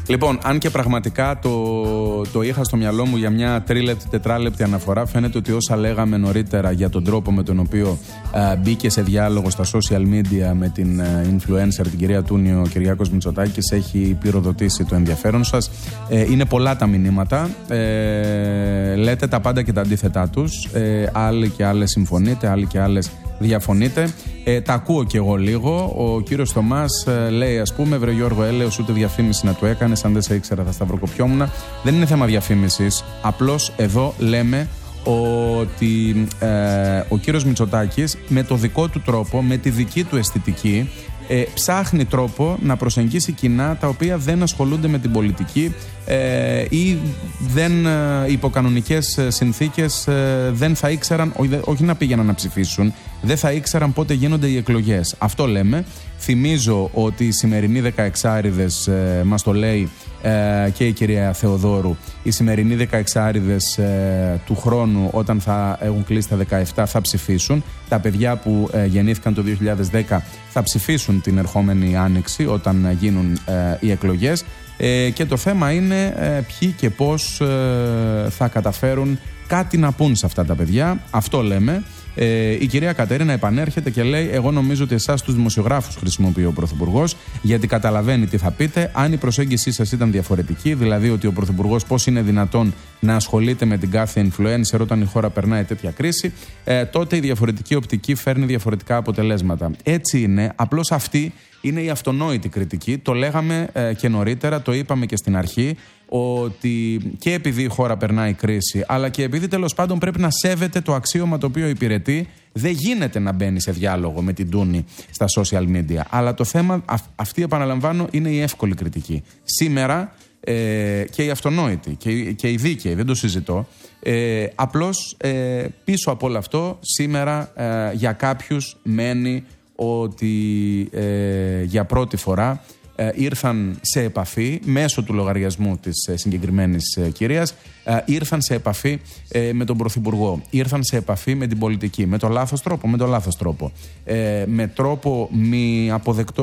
Λοιπόν, αν και πραγματικά το είχα στο μυαλό μου για μια 3-4 αναφορά, φαίνεται ότι όσα λέγαμε νωρίτερα για τον τρόπο με τον οποίο μπήκε σε διάλογο στα social media με την influencer, την κυρία Τούνη, ο Κυριάκος Μητσοτάκης, έχει πυροδοτήσει το ενδιαφέρον σας. Είναι πολλά τα μηνύματα. Λέτε τα πάντα και τα αντίθετά τους. Άλλοι και άλλες συμφωνείτε, άλλοι και άλλες διαφωνείτε. Τα ακούω κι εγώ λίγο. Ο κύριος Θωμάς λέει, ας πούμε, βρε Γιώργο Έλεος, ούτε διαφήμιση να του έκανες. Αν δεν σε ήξερα θα σταυροκοπιόμουν. Δεν είναι θέμα διαφήμισης. Απλώς εδώ λέμε ότι ο κύριος Μητσοτάκης με το δικό του τρόπο, με τη δική του αισθητική, ψάχνει τρόπο να προσεγγίσει κοινά τα οποία δεν ασχολούνται με την πολιτική ή δεν υπό κανονικές συνθήκες δεν θα ήξεραν, όχι να πήγαιναν να ψηφίσουν, δεν θα ήξεραν πότε γίνονται οι εκλογές. Αυτό λέμε. Θυμίζω ότι οι σημερινοί 16άριδες, μας το λέει και η κυρία Θεοδόρου, οι σημερινοί 16άριδες του χρόνου, όταν θα έχουν κλείσει τα 17, θα ψηφίσουν. Τα παιδιά που γεννήθηκαν το 2010 θα ψηφίσουν την ερχόμενη άνοιξη όταν γίνουν οι εκλογές. Και το θέμα είναι ποιοι και πώς θα καταφέρουν κάτι να πούν σε αυτά τα παιδιά. Αυτό λέμε. Η κυρία Κατερίνα επανέρχεται και λέει: εγώ νομίζω ότι εσάς τους δημοσιογράφους χρησιμοποιεί ο Πρωθυπουργός, γιατί καταλαβαίνει τι θα πείτε. Αν η προσέγγιση σας ήταν διαφορετική, δηλαδή ότι ο Πρωθυπουργός πώς είναι δυνατόν να ασχολείται με την κάθε influencer όταν η χώρα περνάει τέτοια κρίση, τότε η διαφορετική οπτική φέρνει διαφορετικά αποτελέσματα. Έτσι είναι. Απλώς αυτή είναι η αυτονόητη κριτική. Το λέγαμε και νωρίτερα, το είπαμε και στην αρχή, ότι και επειδή η χώρα περνάει κρίση, αλλά και επειδή τέλος πάντων πρέπει να σέβεται το αξίωμα το οποίο υπηρετεί, δεν γίνεται να μπαίνει σε διάλογο με την Τούνη στα social media. Αλλά το θέμα, αυτή επαναλαμβάνω, είναι η εύκολη κριτική. Σήμερα και η αυτονόητη και η δίκαιη, δεν το συζητώ. Απλώς πίσω από όλο αυτό σήμερα για κάποιους μένει ότι για πρώτη φορά ήρθαν σε επαφή μέσω του λογαριασμού της συγκεκριμένης κυρίας, ήρθαν σε επαφή με τον Πρωθυπουργό, ήρθαν σε επαφή με την πολιτική, με το λάθος τρόπο, με τρόπο μη αποδεκτό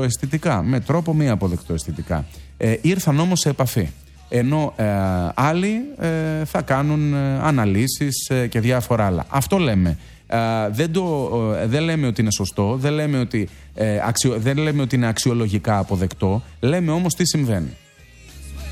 αισθητικά, ήρθαν όμως σε επαφή. Ενώ άλλοι θα κάνουν αναλύσεις και διάφορα άλλα. Αυτό λέμε. Δεν λέμε ότι είναι σωστό, δεν λέμε ότι είναι αξιολογικά αποδεκτό, λέμε όμως τι συμβαίνει.